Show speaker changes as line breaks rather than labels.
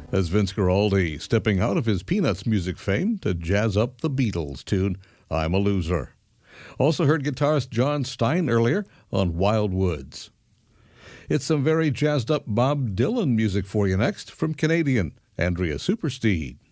As Vince Guaraldi stepping out of his Peanuts music fame to jazz up the Beatles tune, I'm a Loser. Also heard guitarist John Stein earlier on Wild Woods. It's some very jazzed up Bob Dylan music for you next from Canadian Andrea Supersteed.